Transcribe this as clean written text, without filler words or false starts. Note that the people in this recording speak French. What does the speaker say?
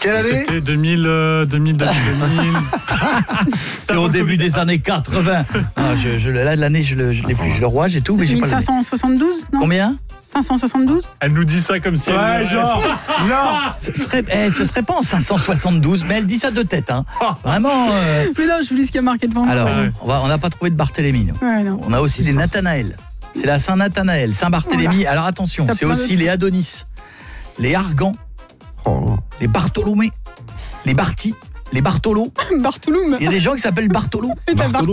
Quelle année ? C'était 2000. C'est au début des années 80. Ah, là, l'année, je l'ai plus. Je le roi, j'ai tout, mais j'ai pas le... 1572, non ? Combien ? 572 ? Elle nous dit ça comme si Ouais, genre, non. Ce serait pas en 572, mais elle dit ça de tête, hein. Vraiment. Mais non, je vous lis ce qu'il y a marqué devant moi. Alors, ouais. on n'a pas trouvé de Barthélemy, nous. Ouais, non. On a aussi des Nathanaël. C'est la Saint-Nathanaël, Saint-Barthélemy. Voilà. Alors attention, T'as c'est plein aussi d'autres. les Adonis, les Argans, les Bartholomé, les Barty, les Bartholo. Bartholoum. Il y a des gens qui s'appellent Bartholo. Et t'as